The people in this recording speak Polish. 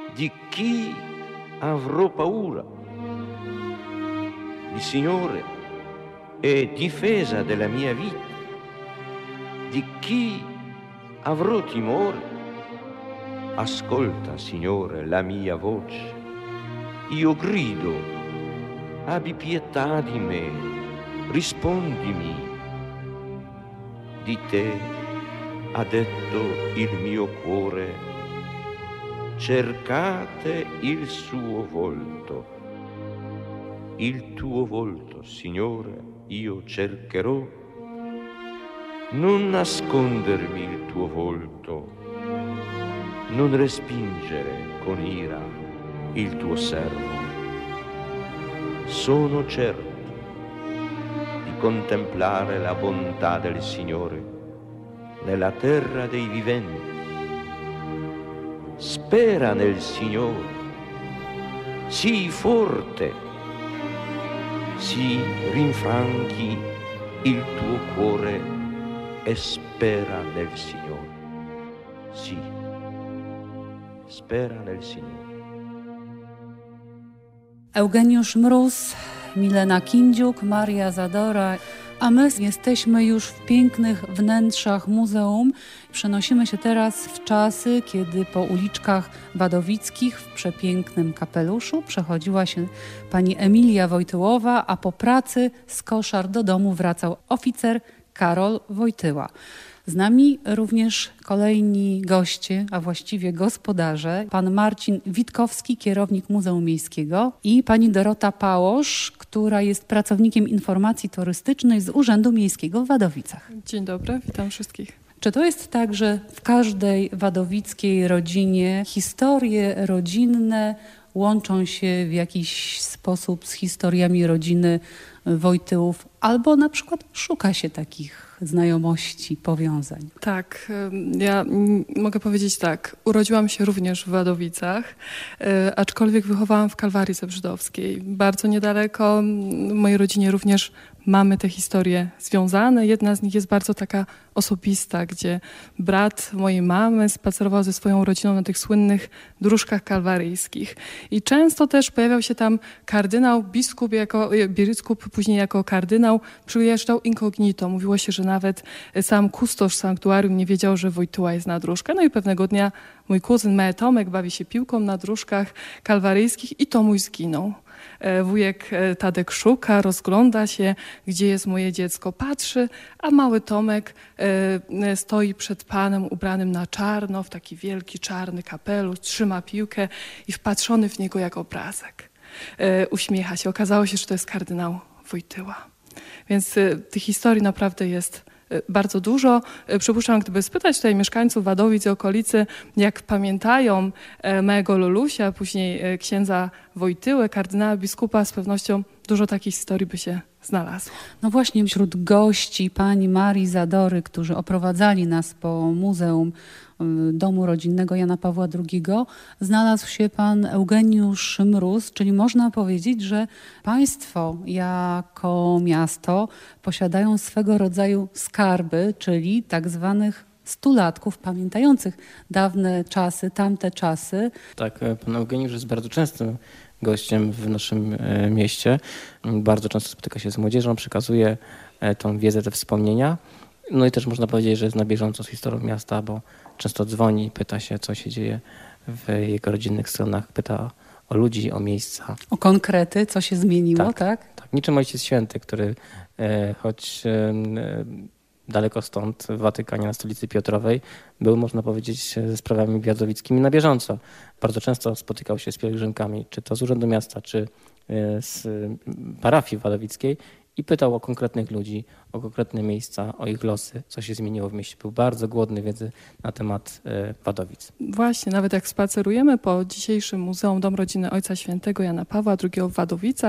Di chi avrò paura? Il Signore è difesa della mia vita. Di chi avrò timore? Ascolta, Signore, la mia voce. Io grido, abbi pietà di me, rispondimi. Di te ha detto il mio cuore, cercate il suo volto. Il tuo volto, Signore, io cercherò. Non nascondermi il tuo volto, non respingere con ira il tuo servo. Sono certo di contemplare la bontà del Signore nella terra dei viventi. Spera nel Signore, sii forte, si rinfranchi il tuo cuore e spera nel Signore. Sì, spera nel Signore. Eugeniusz Mróz, Milena Kindziuk, Maria Zadora, a my jesteśmy już w pięknych wnętrzach muzeum. Przenosimy się teraz w czasy, kiedy po uliczkach wadowickich w przepięknym kapeluszu przechodziła się pani Emilia Wojtyłowa, a po pracy z koszar do domu wracał oficer Karol Wojtyła. Z nami również kolejni goście, a właściwie gospodarze. Pan Marcin Witkowski, kierownik Muzeum Miejskiego i pani Dorota Pałosz, która jest pracownikiem informacji turystycznej z Urzędu Miejskiego w Wadowicach. Dzień dobry, witam wszystkich. Czy to jest tak, że w każdej wadowickiej rodzinie historie rodzinne łączą się w jakiś sposób z historiami rodziny Wojtyłów, albo na przykład szuka się takich znajomości, powiązań? Tak, ja mogę powiedzieć tak. Urodziłam się również w Wadowicach, aczkolwiek wychowałam w Kalwarii Zebrzydowskiej. Bardzo niedaleko, w mojej rodzinie również mamy te historie związane. Jedna z nich jest bardzo taka osobista, gdzie brat mojej mamy spacerował ze swoją rodziną na tych słynnych dróżkach kalwaryjskich. I często też pojawiał się tam kardynał, biskup, później jako kardynał, przyjeżdżał incognito. Mówiło się, że nawet sam kustosz sanktuarium nie wiedział, że Wojtyła jest na dróżkach. No i pewnego dnia mój kuzyn Tomek bawi się piłką na dróżkach kalwaryjskich i Tomuś zginął. Wujek Tadek szuka, rozgląda się, gdzie jest moje dziecko, patrzy, a mały Tomek stoi przed Panem ubranym na czarno, w taki wielki czarny kapelusz, trzyma piłkę i wpatrzony w niego jak obrazek. Uśmiecha się. Okazało się, że to jest kardynał Wojtyła. Więc tych historii naprawdę jest bardzo dużo. Przypuszczam, gdyby spytać tutaj mieszkańców Wadowic i okolicy, jak pamiętają mojego Lulusia, później księdza Wojtyłę, kardynała biskupa, z pewnością dużo takich historii by się znalazło. No właśnie wśród gości pani Marii Zadory, którzy oprowadzali nas po Muzeum Domu Rodzinnego Jana Pawła II, znalazł się pan Eugeniusz Mróz, czyli można powiedzieć, że państwo jako miasto posiadają swego rodzaju skarby, czyli tak zwanych stulatków pamiętających dawne czasy, tamte czasy. Tak, pan Eugeniusz jest bardzo częstym gościem w naszym mieście. Bardzo często spotyka się z młodzieżą, przekazuje tą wiedzę, te wspomnienia. No i też można powiedzieć, że jest na bieżąco z historią miasta, bo często dzwoni, pyta się, co się dzieje w jego rodzinnych stronach, pyta o ludzi, o miejsca. O konkrety, co się zmieniło, tak? Tak. Niczym Ojciec Święty, który choć daleko stąd, w Watykanie, na stolicy Piotrowej, był, można powiedzieć, ze sprawami wadowickimi na bieżąco. Bardzo często spotykał się z pielgrzymkami, czy to z Urzędu Miasta, czy z parafii wadowickiej i pytał o konkretnych ludzi, o konkretne miejsca, o ich losy, co się zmieniło w mieście. Był bardzo głodny wiedzy na temat Wadowic. Właśnie, nawet jak spacerujemy po dzisiejszym Muzeum Dom Rodziny Ojca Świętego Jana Pawła II w Wadowicach,